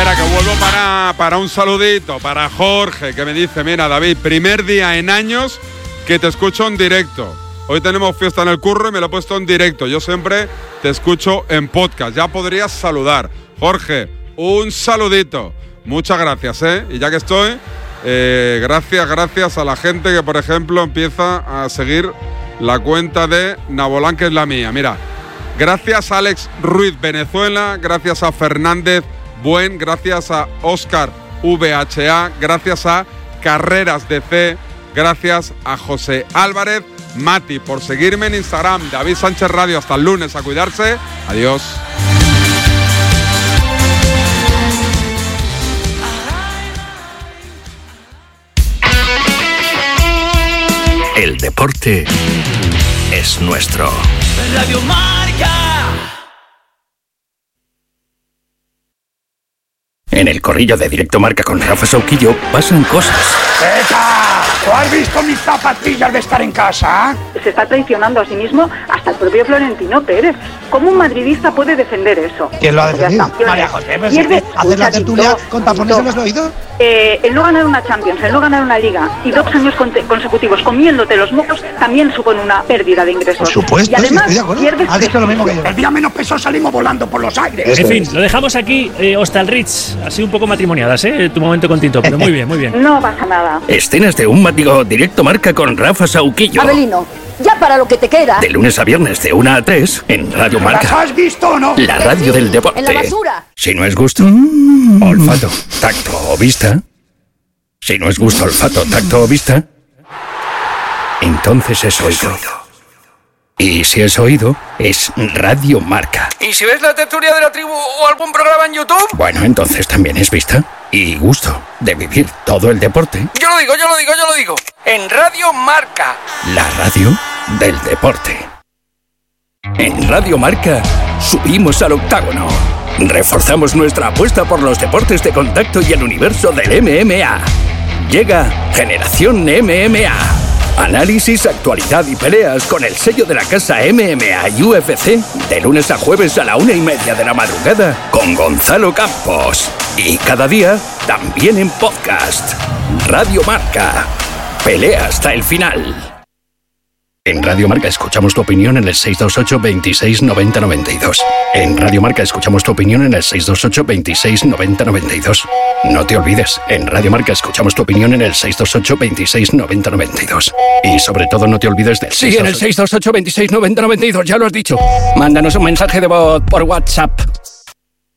Espera, que vuelvo para un saludito, para Jorge, que me dice, mira, David, primer día en años que te escucho en directo. Hoy tenemos fiesta en el curro y me lo he puesto en directo. Yo siempre te escucho en podcast. Ya podrías saludar. Jorge, un saludito. Muchas gracias, ¿eh? Y ya que estoy, gracias a la gente que, por ejemplo, empieza a seguir la cuenta de Nabolán, que es la mía. Mira, gracias a Alex Ruiz Venezuela, gracias a Fernández Buen, gracias a Oscar VHA, gracias a Carreras DC, gracias a José Álvarez, Mati por seguirme en Instagram, David Sánchez Radio. Hasta el lunes, a cuidarse. Adiós. El deporte es nuestro. Radio Marca. En el corrillo de Directo Marca con Rafa Sauquillo pasan cosas. ¡Eta! ¿Tú has visto mis zapatillas de estar en casa? Se está traicionando a sí mismo hasta el propio Florentino Pérez. ¿Cómo un madridista puede defender eso? ¿Quién lo ha defendido? María José, ¿hacer la tertulia con tapones en los oídos? El no ganar una Champions, el no ganar una Liga y 2 años consecutivos comiéndote los mocos también supone una pérdida de ingresos. Por supuesto, y además, sí, estoy de acuerdo. Has dicho lo mismo que yo. El día menos peso salimos volando por los aires. En fin, lo dejamos aquí. Hostalritz, así un poco matrimoniadas, tu momento con Tinto, pero muy bien, muy bien. No pasa nada. Escenas de un mático Directo Marca con Rafa Sauquillo. Abelino, ya para lo que te queda. De lunes a viernes de 1 a 3 en Radio Marca. ¿Las has visto o no? La radio del deporte. En la basura. Si no es gusto, olfato, tacto o vista. Si no es gusto, olfato, tacto o vista, entonces es oído. Y si es oído, es Radio Marca. ¿Y si ves la tertulia de la tribu o algún programa en YouTube? Bueno, entonces también es vista y gusto de vivir todo el deporte. Yo lo digo. En Radio Marca. La radio del deporte. En Radio Marca subimos al octágono. Reforzamos nuestra apuesta por los deportes de contacto y el universo del MMA. Llega Generación MMA. Análisis, actualidad y peleas con el sello de la casa MMA y UFC de lunes a jueves a la 1:30 de la madrugada con Gonzalo Campos. Y cada día también en podcast. Radio Marca. Pelea hasta el final. En Radio Marca escuchamos tu opinión en el 628 26 90 92. En Radio Marca escuchamos tu opinión en el 628 26 90 92. No te olvides, en Radio Marca escuchamos tu opinión en el 628 26 90 92. Y sobre todo no te olvides del 628... Sí, en el 628 26 90 92, ya lo has dicho. Mándanos un mensaje de voz por WhatsApp.